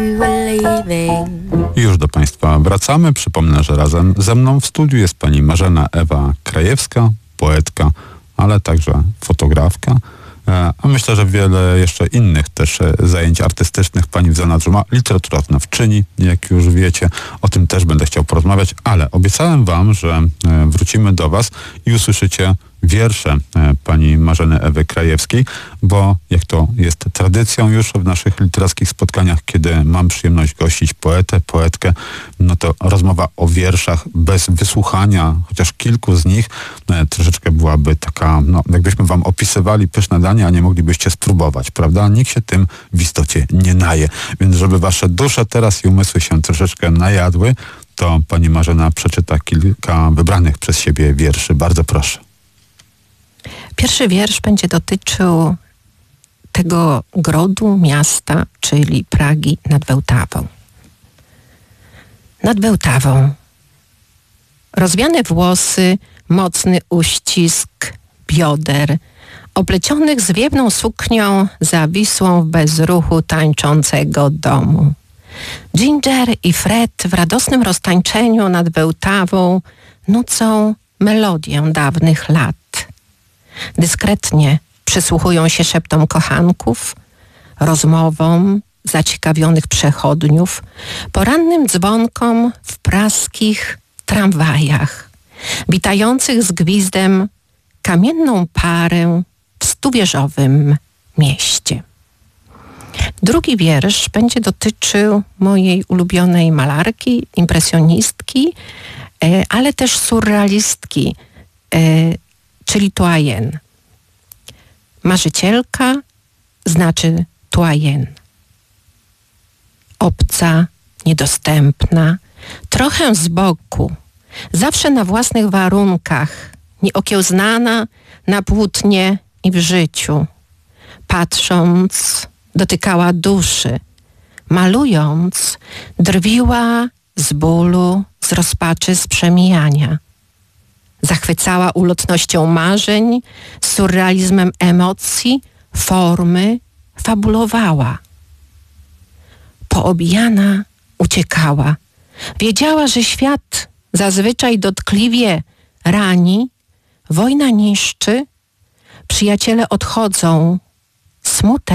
I już do Państwa wracamy. Przypomnę, że razem ze mną w studiu jest pani Marzena Ewa Krajewska, poetka, ale także fotografka. A myślę, że wiele jeszcze innych też zajęć artystycznych pani w zanadrzu ma. Literaturoznawczyni, jak już wiecie. O tym też będę chciał porozmawiać, ale obiecałem wam, że wrócimy do was i usłyszycie wiersze pani Marzeny Ewy Krajewskiej, bo jak to jest tradycją już w naszych literackich spotkaniach, kiedy mam przyjemność gościć poetę, poetkę, no to rozmowa o wierszach bez wysłuchania chociaż kilku z nich troszeczkę byłaby taka, no jakbyśmy wam opisywali pyszne dania, a nie moglibyście spróbować, prawda? Nikt się tym w istocie nie naje. Więc żeby wasze dusze teraz i umysły się troszeczkę najadły, to pani Marzena przeczyta kilka wybranych przez siebie wierszy. Bardzo proszę. Pierwszy wiersz będzie dotyczył tego grodu, miasta, czyli Pragi nad Wełtawą. Nad Wełtawą. Rozwiane włosy, mocny uścisk bioder, oplecionych zwiewną suknią zawisłą w bezruchu tańczącego domu. Ginger i Fred w radosnym roztańczeniu nad Wełtawą nucą melodię dawnych lat. Dyskretnie przysłuchują się szeptom kochanków, rozmowom zaciekawionych przechodniów, porannym dzwonkom w praskich tramwajach, witających z gwizdem kamienną parę w stuwieżowym mieście. Drugi wiersz będzie dotyczył mojej ulubionej malarki, impresjonistki, ale też surrealistki, czyli Toyen. Marzycielka znaczy Toyen. Obca, niedostępna, trochę z boku, zawsze na własnych warunkach, nieokiełznana na płótnie i w życiu. Patrząc, dotykała duszy, malując, drwiła z bólu, z rozpaczy, z przemijania. Zachwycała ulotnością marzeń, surrealizmem emocji, formy, fabulowała. Poobijana uciekała. Wiedziała, że świat zazwyczaj dotkliwie rani, wojna niszczy, przyjaciele odchodzą, smutek